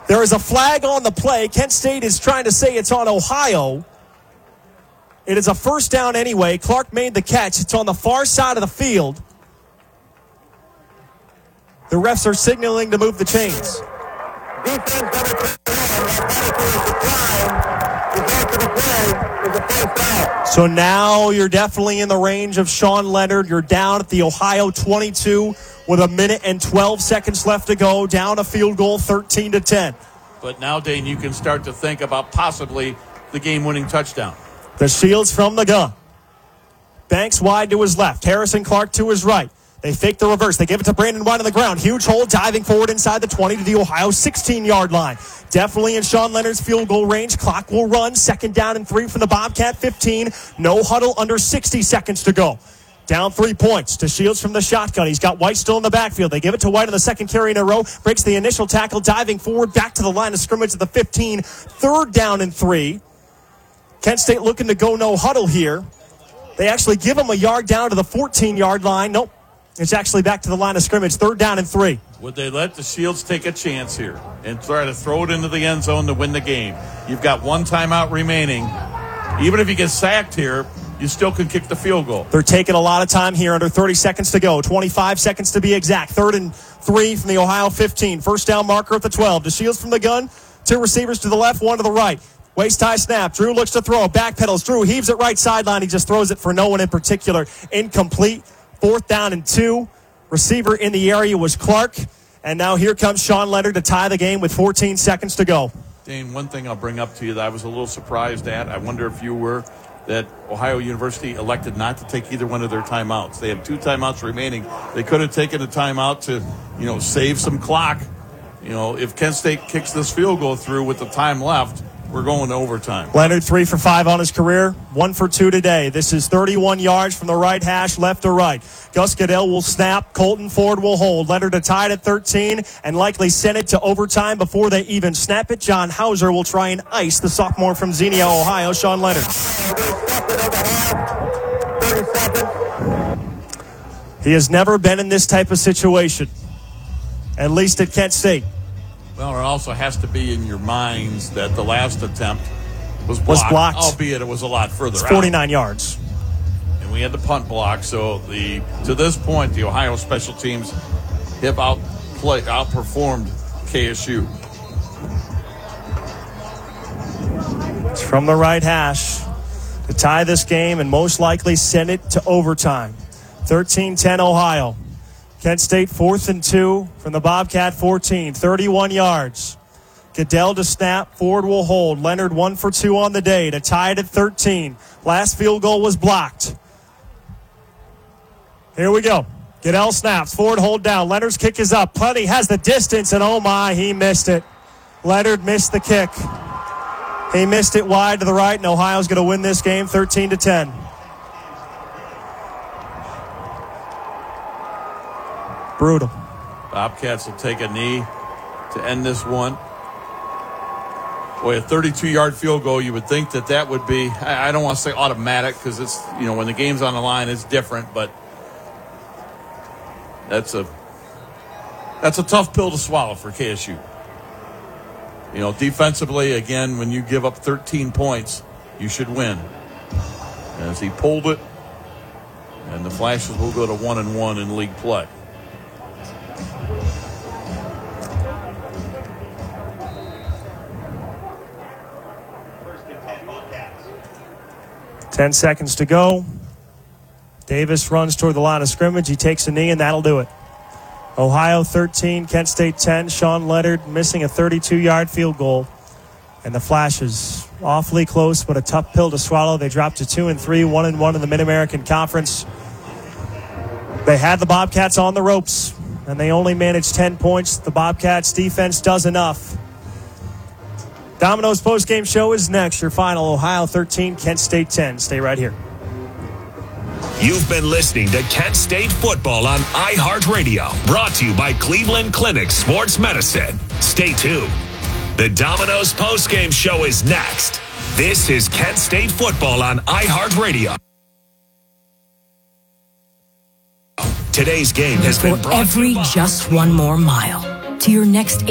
There is a flag on the play. Kent State is trying to say it's on Ohio. It is a first down anyway. Clark made the catch. It's on the far side of the field. The refs are signaling to move the chains. So now you're definitely in the range of Sean Leonard. You're down at the Ohio 22 with 1 minute and 12 seconds left to go. Down a field goal, 13-10. But now, Dane, you can start to think about possibly the game-winning touchdown. The Shields from the gun. Banks wide to his left. Harrison Clark to his right. They fake the reverse. They give it to Brandon White on the ground. Huge hole, diving forward inside the 20 to the Ohio 16-yard line. Definitely in Sean Leonard's field goal range. Clock will run. 2nd down and 3 from the Bobcat 15. No huddle, under 60 seconds to go. Down 3 points to Shields from the shotgun. He's got White still in the backfield. They give it to White on the second carry in a row. Breaks the initial tackle, diving forward back to the line of scrimmage at the 15. 3rd down and 3. Kent State looking to go no huddle here. They actually give him a yard down to the 14-yard line. Nope. It's actually back to the line of scrimmage. 3rd down and 3. Would they let the Shields take a chance here and try to throw it into the end zone to win the game? You've got 1 timeout remaining. Even if you get sacked here, you still can kick the field goal. They're taking a lot of time here, under 30 seconds to go. 25 seconds to be exact. 3rd and 3 from the Ohio 15. First down marker at the 12. The Shields from the gun. 2 receivers to the left, 1 to the right. Waist high snap. Drew looks to throw. Backpedals. Drew heaves it right sideline. He just throws it for no one in particular. Incomplete. 4th down and 2. Receiver in the area was Clark. And now here comes Sean Leonard to tie the game with 14 seconds to go. Dane, one thing I'll bring up to you that I was a little surprised at, I wonder if you were, that Ohio University elected not to take either one of their timeouts. They have 2 timeouts remaining. They could have taken a timeout to, save some clock. If Kent State kicks this field goal through with the time left, we're going to overtime. Leonard 3 for 5 on his career, 1 for 2 today. This is 31 yards from the right hash, left to right. Gus Goodell will snap. Colton Ford will hold. Leonard to tie it at 13 and likely send it to overtime before they even snap it. John Hauser will try and ice the sophomore from Xenia, Ohio, Sean Leonard. He has never been in this type of situation, at least at Kent State. Well, it also has to be in your minds that the last attempt was blocked. Albeit it was a lot further out. 49 yards. And we had the punt block, so to this point, the Ohio special teams have outperformed KSU. It's from the right hash to tie this game and most likely send it to overtime. 13-10 Ohio. Kent State 4th and 2 from the Bobcat 14, 31 yards. Goodell to snap. Ford will hold. Leonard 1 for 2 on the day to tie it at 13. Last field goal was blocked. Here we go. Goodell snaps. Ford hold down. Leonard's kick is up. Putty has the distance, and oh my, he missed it. Leonard missed the kick. He missed it wide to the right, and Ohio's going to win this game 13-10. Brutal. Bobcats will take a knee to end this one. Boy, a 32-yard field goal, you would think that would be, I don't want to say automatic because it's, when the game's on the line, it's different, but that's a tough pill to swallow for KSU. Defensively, again, when you give up 13 points, you should win. As he pulled it, and the Flashes will go to 1-1 in league play. Ten seconds to go. Davis runs toward the line of scrimmage. He takes a knee, and that'll do it. Ohio 13, Kent State 10. Sean Leonard missing a 32-yard field goal. And the Flashes awfully close, but a tough pill to swallow. They dropped to 2-3, 1-1 in the Mid-American Conference. They had the Bobcats on the ropes, and they only managed 10 points. The Bobcats' defense does enough. Domino's postgame show is next. Your final, Ohio 13, Kent State 10. Stay right here. You've been listening to Kent State football on iHeartRadio, brought to you by Cleveland Clinic Sports Medicine. Stay tuned. The Domino's postgame show is next. This is Kent State football on iHeartRadio. Today's game has been brought to you by just one more mile to your next